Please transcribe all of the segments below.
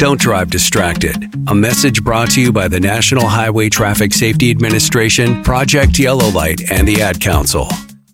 Don't drive distracted. A message brought to you by the National Highway Traffic Safety Administration, Project Yellow Light, and the Ad Council.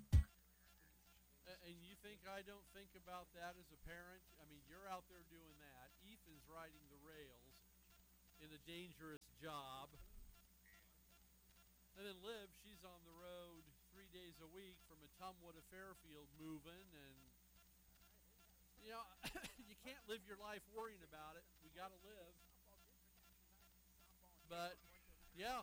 And you think I don't think about that as a parent? I mean, you're out there doing that. Ethan's riding the rails in a dangerous job. And then Liv, she's on the road 3 days a week from Ottumwa to Fairfield moving. And, you know, you can't live your life worrying about it. We got to live. But, yeah.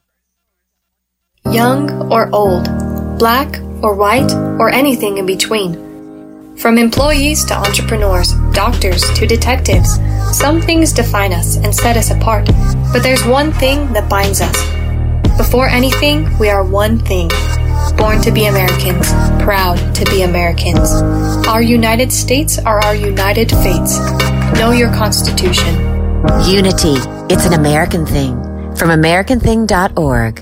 Young or old, black or white, or anything in between. From employees to entrepreneurs, doctors to detectives, some things define us and set us apart. But there's one thing that binds us. Before anything, we are one thing. Born to be Americans, proud to be Americans. Our United States are our united fates. Know your Constitution. Unity. It's an American thing. From AmericanThing.org.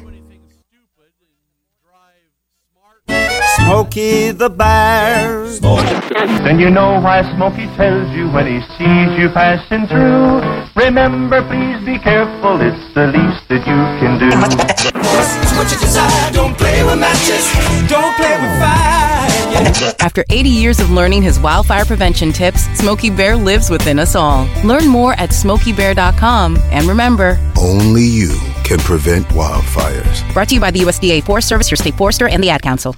Smokey the Bear. Then you know why Smokey tells you when he sees you passing through. Remember, please be careful, it's the least that you can do. What you decide, don't play with matches, don't play with fire. After 80 years of learning his wildfire prevention tips, Smokey Bear lives within us all. Learn more at SmokeyBear.com. And remember, only you can prevent wildfires. Brought to you by the USDA Forest Service, your state forester, and the Ad Council.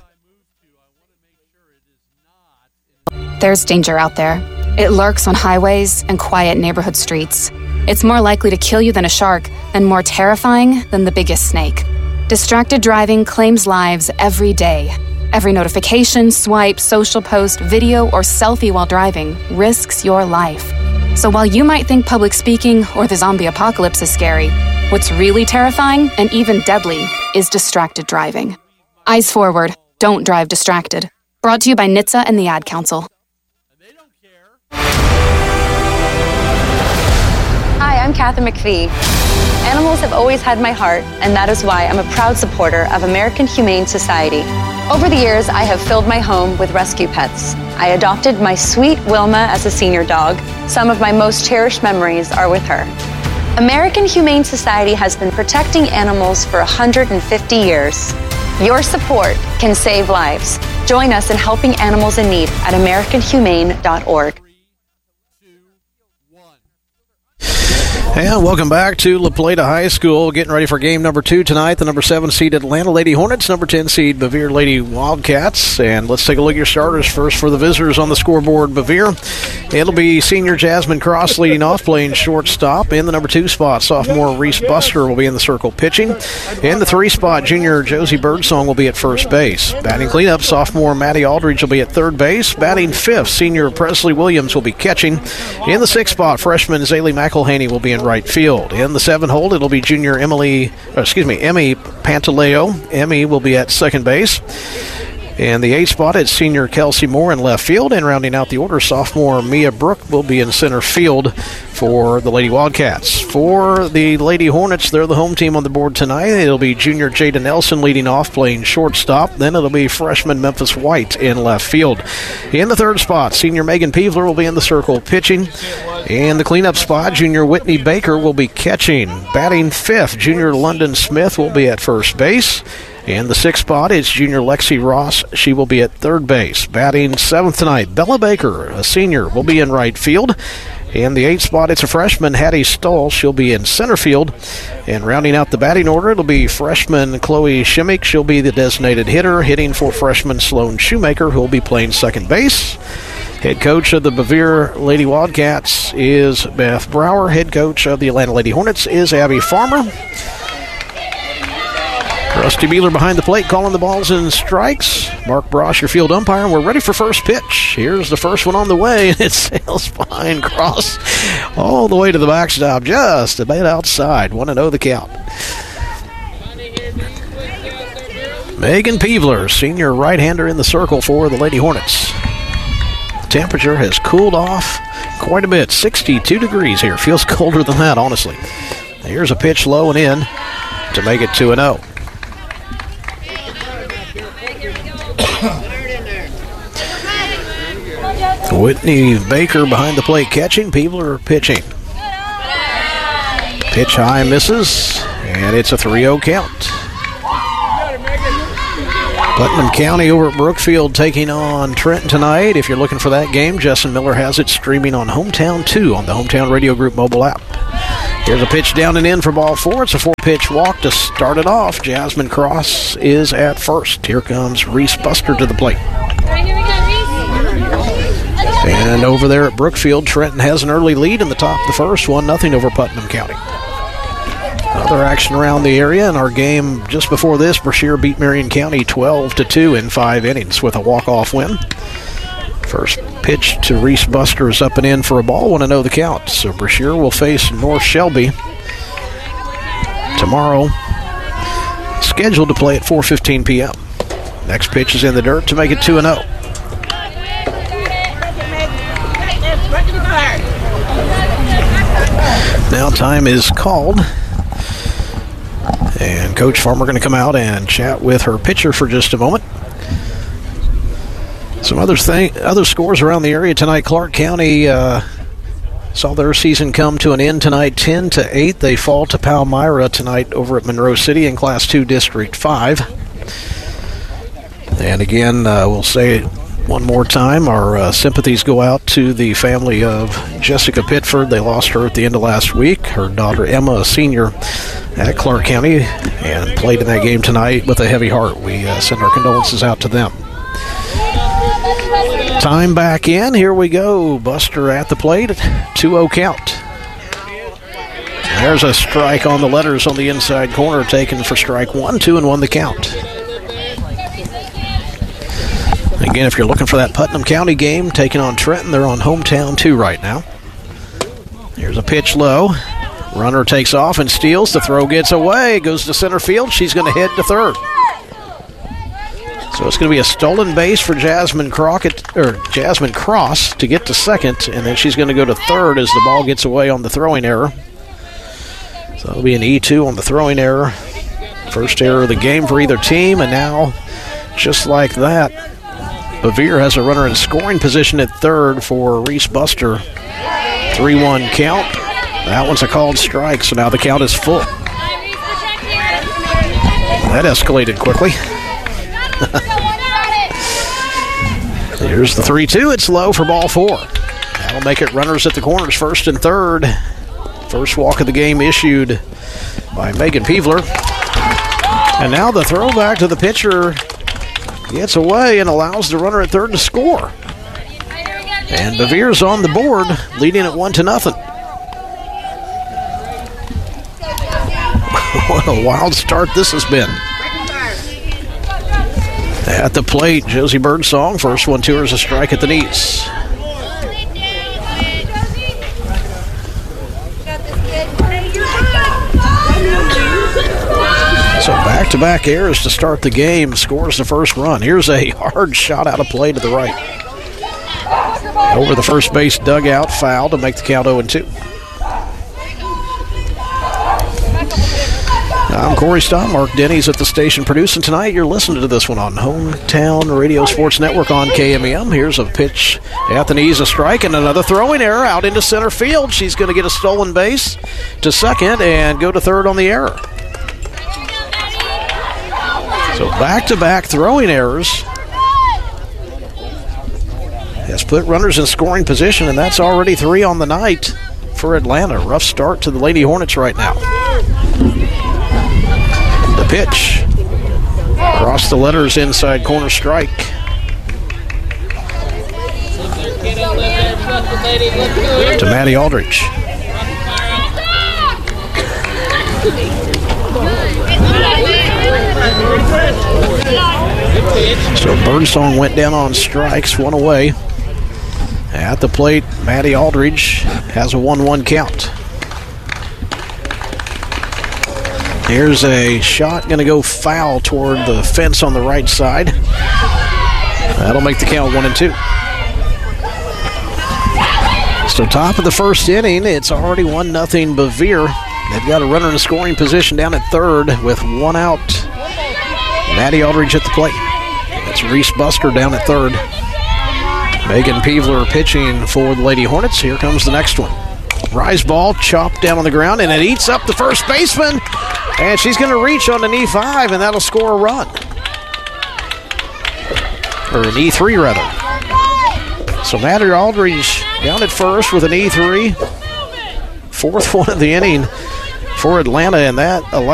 There's danger out there. It lurks on highways and quiet neighborhood streets. It's more likely to kill you than a shark, and more terrifying than the biggest snake. Distracted driving claims lives every day. Every notification, swipe, social post, video, or selfie while driving risks your life. So while you might think public speaking or the zombie apocalypse is scary, what's really terrifying and even deadly is distracted driving. Eyes forward, don't drive distracted. Brought to you by NHTSA and the Ad Council. Hi, I'm Kathy McPhee. Animals have always had my heart, and that is why I'm a proud supporter of American Humane Society. Over the years, I have filled my home with rescue pets. I adopted my sweet Wilma as a senior dog. Some of my most cherished memories are with her. American Humane Society has been protecting animals for 150 years. Your support can save lives. Join us in helping animals in need at AmericanHumane.org. And welcome back to La Plata High School. Getting ready for game number 2 tonight. The number 7 seed Atlanta Lady Hornets, number 10 seed Bevier Lady Wildcats. And let's take a look at your starters first for the visitors on the scoreboard. Bevier, it'll be senior Jasmine Cross leading off, playing shortstop. In the number 2 spot, sophomore Reese Buster will be in the circle pitching. In the 3 spot, junior Josie Birdsong will be at first base. Batting cleanup, sophomore Maddie Aldridge will be at third base. Batting 5th, senior Presley Williams will be catching. In the 6th spot, freshman Zaylee McElhaney will be in right field. In the 7 hole, it'll be junior Emmy Pantaleo. Emmy will be at second base. And the 8th spot is senior Kelsey Moore in left field. And rounding out the order, sophomore Mia Brooke will be in center field for the Lady Wildcats. For the Lady Hornets, they're the home team on the board tonight. It'll be junior Jada Nelson leading off, playing shortstop. Then it'll be freshman Memphis White in left field. In the 3rd spot, senior Megan Peevler will be in the circle pitching. And the cleanup spot, junior Whitney Baker will be catching. Batting 5th, junior London Smith will be at first base. And the 6th spot is junior Lexi Ross. She will be at third base. Batting 7th tonight, Bella Baker, a senior, will be in right field. And the 8th spot, it's a freshman, Hattie Stoll. She'll be in center field. And rounding out the batting order, it'll be freshman Chloe Shimmick. She'll be the designated hitter, hitting for freshman Sloan Shoemaker, who will be playing second base. Head coach of the Bevier Lady Wildcats is Beth Brower. Head coach of the Atlanta Lady Hornets is Abby Farmer. Rusty Beeler behind the plate calling the balls and strikes. Mark Brosh, your field umpire, and we're ready for first pitch. Here's the first one on the way, and it sails behind Cross all the way to the backstop, just a bit outside. 1-0 the count. Megan Peevler, senior right-hander in the circle for the Lady Hornets. The temperature has cooled off quite a bit. 62 degrees here. Feels colder than that, honestly. Here's a pitch low and in to make it 2-0. Whitney Baker behind the plate catching, Peevler pitching. Pitch high misses, and it's a 3-0 count. Putnam County over at Brookfield taking on Trenton tonight. If you're looking for that game, Justin Miller has it streaming on Hometown 2 on the Hometown Radio Group mobile app. Here's a pitch down and in for ball 4. It's a 4-pitch walk to start it off. Jasmine Cross is at first. Here comes Reese Buster to the plate. And over there at Brookfield, Trenton has an early lead in the top of the first, 1-0 over Putnam County. Other action around the area in our game just before this, Brashear beat Marion County 12-2 in 5 innings with a walk-off win. First pitch to Reese Buster is up and in for a ball, 1-0 the count. So Brashear will face North Shelby tomorrow, scheduled to play at 4:15 p.m. Next pitch is in the dirt to make it 2-0. Now time is called. And Coach Farmer going to come out and chat with her pitcher for just a moment. Some other scores around the area tonight. Clark County saw their season come to an end tonight, 10-8. They fall to Palmyra tonight over at Monroe City in Class 2 District 5. And again, we'll say it one more time, our sympathies go out to the family of Jessica Pitford. They lost her at the end of last week. Her daughter Emma, a senior at Clark County, and played in that game tonight with a heavy heart. We send our condolences out to them. Time back in. Here we go. Buster at the plate. 2-0 count. There's a strike on the letters on the inside corner, taken for strike 1, 2-1 the count. Again, if you're looking for that Putnam County game, taking on Trenton, they're on Hometown 2 right now. Here's a pitch low. Runner takes off and steals. The throw gets away. Goes to center field. She's going to head to third. So it's going to be a stolen base for Jasmine Cross to get to second, and then she's going to go to third as the ball gets away on the throwing error. So it'll be an E2 on the throwing error. First error of the game for either team, and now, just like that, Bevere has a runner in scoring position at third for Reese Buster. 3-1 count. That one's a called strike, so now the count is full. That escalated quickly. Here's the 3-2. It's low for ball 4. That'll make it runners at the corners, first and third. First walk of the game issued by Megan Peevler. And now the throwback to the pitcher gets away and allows the runner at third to score. And Bevere's on the board, leading at 1-0. What a wild start this has been. At the plate, Josie Birdsong. First one to her is a strike at the knees. So back-to-back errors to start the game. Scores the first run. Here's a hard shot out of play to the right. Over the first base dugout, foul to make the count 0-2. I'm Corey Stott. Mark Denny's at the station producing tonight. You're listening to this one on Hometown Radio Sports Network on KMEM. Here's a pitch at the knees, a strike, and another throwing error out into center field. She's going to get a stolen base to second and go to third on the error. So back-to-back throwing errors has put runners in scoring position, and that's already 3 on the night for Atlanta. Rough start to the Lady Hornets right now. The pitch. Across the letters, inside corner strike. To Maddie Aldridge. So Birdsong went down on strikes, one away. At the plate, Maddie Aldridge has a 1-1 count. Here's a shot going to go foul toward the fence on the right side. That'll make the count 1-2. So top of the first inning, it's already 1-0 Bevere. They've got a runner in scoring position down at third with 1 out. Maddie Aldridge at the plate. It's Reese Buster down at third. Megan Peevler pitching for the Lady Hornets. Here comes the next one. Rise ball chopped down on the ground, and it eats up the first baseman. And she's going to reach on an E5, and that'll score a run. Or an E3, rather. So Maddie Aldridge down at first with an E3. Fourth one of the inning for Atlanta, and that